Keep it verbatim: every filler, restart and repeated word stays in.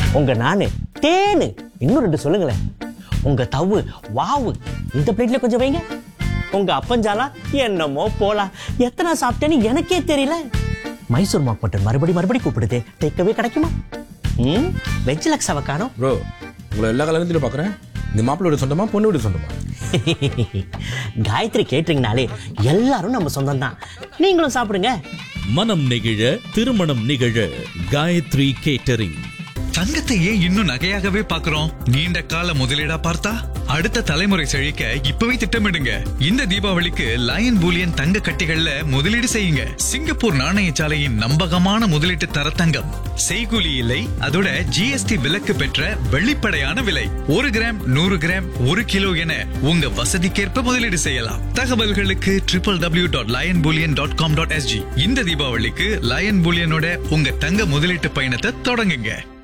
உங்க நானு தேனு. இன்னும் ரெண்டு சொல்லுங்களேன். உங்க தவு வாவு இந்த பிளேட்ல கொஞ்சம் வைங்க. உங்க அப்பஞ்சாலா என்னமோ போலாம். எத்தனை சாப்பிட்டேன்னு எனக்கே தெரியல. மைசூர் மாக் மட்டன் மறுபடி மறுபடி கூப்பிடுது. டேக்கவே கிடைக்குமா? ம் வெஜ் லக்ஸாவை காணோம். ப்ரோ, உங்களை எல்லா கல்யாணத்திலும் பார்க்குறேன். இந்த மாப்பிள்ளோட சொந்தமா பொண்ணு வீடு சொந்தமா? காயத்ரி கேட்டீங்கனாலே எல்லாரும் நம்ம சொந்தம் தான். நீங்களும் சாப்பிடுங்க. மனம் நெகிழ திருமணம் நிகழ காயத்ரி கேட்டரிங். தங்கத்தை ஏன் இன்னும் நகையாகவே பார்க்கிறோம்? நீண்ட கால முதலீடா பார்த்தா அடுத்த தலைமுறை செழிக்க இப்பவே திட்டமிடுங்க. இந்த தீபாவளிக்கு லயன் பூலியன் தங்க கட்டிகள்ல முதலீடு செய்யுங்க. சிங்கப்பூர் நாணயசாலையின் நம்பகமான முதலீட்டு தர தங்கம். செய்கூலி இல்லை, அதோட ஜிஎஸ்டி விலக்கு பெற்ற வெளிப்படையான விலை. ஒரு கிராம், நூறு கிராம், ஒரு கிலோ என உங்க வசதிக்கேற்ப முதலீடு செய்யலாம். தகவல்களுக்கு triple W dot line Boolean dot com dot SG. இந்த தீபாவளிக்கு லயன் பூலியனோட உங்க தங்க முதலீட்டு பயணத்தை தொடங்குங்க.